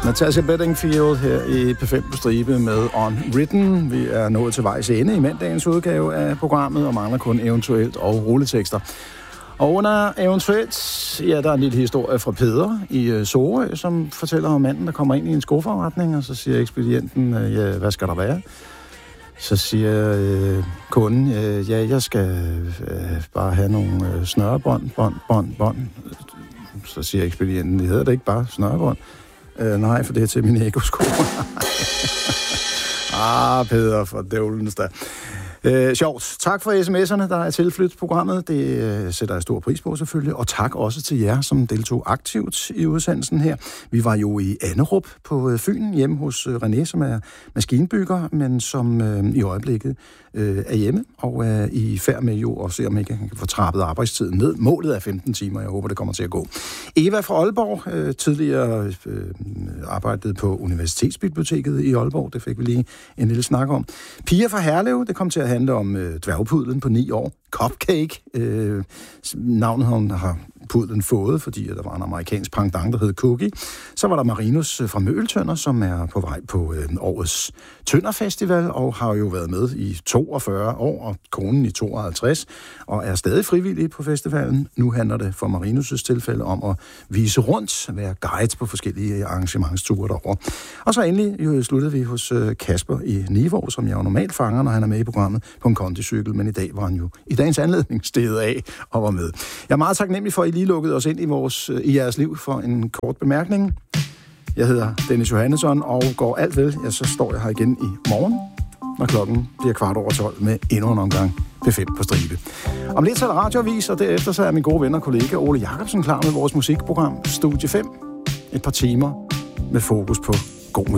Natasha Bedingfield her i P5 på stribe med Unwritten. Vi er nået til vejs ende i mandagens udgave af programmet og mangler kun eventuelt og rulletekster. Og under eventuelt, ja, der er en lille historie fra Peder i Sorø, som fortæller om manden, der kommer ind i en skoforretning, og så siger ekspedienten, ja, hvad skal der være? Så siger kunden, ja, jeg skal bare have nogle snørebånd. Så siger ekspedienten, det hedder det ikke bare snørebånd. Nej, for det er til mine ekosko. Peder, for dævlens da. Sjovt. Tak for sms'erne, der er tilflyttet programmet. Det sætter jeg stor pris på selvfølgelig. Og tak også til jer, som deltog aktivt i udsendelsen her. Vi var jo i Anderup på Fyn, hjemme hos René, som er maskinbygger, men som i øjeblikket er hjemme og er i færd med jo at se, om ikke han kan få trappet arbejdstiden ned. Målet er 15 timer. Jeg håber, det kommer til at gå. Eva fra Aalborg, tidligere arbejdede på Universitetsbiblioteket i Aalborg. Det fik vi lige en lille snak om. Pia fra Herlev, det kom til at handle om dværgpudlen på 9 år. Cupcake. Navnet har pudlen fået, fordi der var en amerikansk pendant, der hed Cookie. Så var der Marinus fra Møgeltønder, som er på vej på årets Tønderfestival, og har jo været med i 42 år, og konen i 52, og er stadig frivillig på festivalen. Nu handler det for Marinus' tilfælde om at vise rundt, være guide på forskellige arrangementsture derovre. Og så endelig sluttede vi hos Kasper i Nivå, som jeg jo normalt fanger, når han er med i programmet på en kondicykel, men i dag var han jo i dagens anledning steget af og var med. Jeg er meget taknemmelig for, at I lige lukkede os ind i jeres liv for en kort bemærkning. Jeg hedder Dennis Johannesson, og går alt vel, ja, så står jeg her igen i morgen, når klokken bliver 12:15 med endnu en omgang P5 på stribe. Om lidt så er der radioavis, og derefter så er min gode ven og kollega Ole Jacobsen klar med vores musikprogram Studie 5. Et par timer med fokus på god musik.